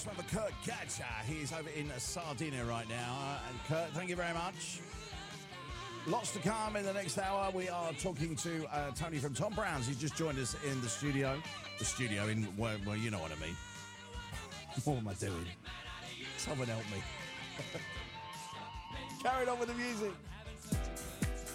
one for Kurt Gatcher. He's over in Sardinia right now. And Kurt, thank you very much. Lots to come in the next hour. We are talking to Tony from Tom Brown's. He's just joined us in the studio. The studio in, well, you know what I mean. What am I doing? Someone help me. Carrying on with the music.